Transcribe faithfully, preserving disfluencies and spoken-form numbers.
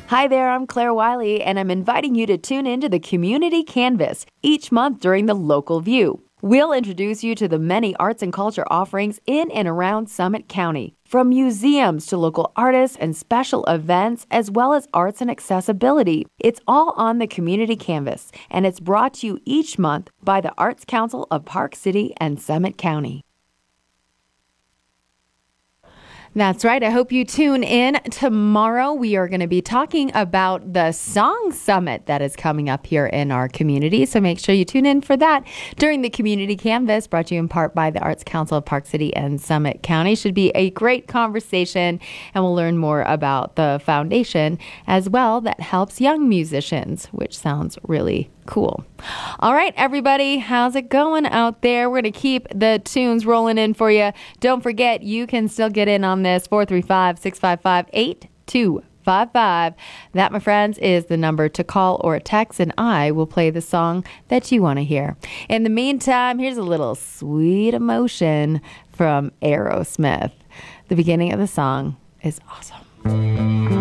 Hi there, I'm Claire Wiley, and I'm inviting you to tune into the Community Canvas each month during the Local View. We'll introduce you to the many arts and culture offerings in and around Summit County, from museums to local artists and special events, as well as arts and accessibility. It's all on the Community Canvas, and it's brought to you each month by the Arts Council of Park City and Summit County. That's right. I hope you tune in. Tomorrow, we are going to be talking about the Song Summit that is coming up here in our community. So make sure you tune in for that during the Community Canvas, brought to you in part by the Arts Council of Park City and Summit County. Should be a great conversation, and we'll learn more about the foundation as well that helps young musicians, which sounds really cool. All right, everybody, how's it going out there? We're going to keep the tunes rolling in for you. Don't forget, you can still get in on this. four three five, six five five, eight two five five. That, my friends, is the number to call or text, and I will play the song that you want to hear. In the meantime, here's a little Sweet Emotion from Aerosmith. The beginning of the song is awesome.